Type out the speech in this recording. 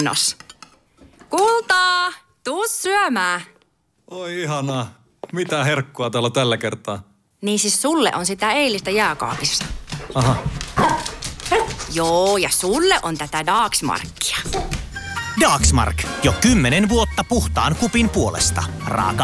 Nos. Kultaa, tuu syömään. Oi ihanaa. Mitä herkkua täällä on tällä kertaa? Niin siis sulle on sitä eilistä jääkaapissa. Aha. Joo, ja sulle on tätä Dagsmarkia. Dagsmark. Jo 10 vuotta puhtaan kupin puolesta. Raaka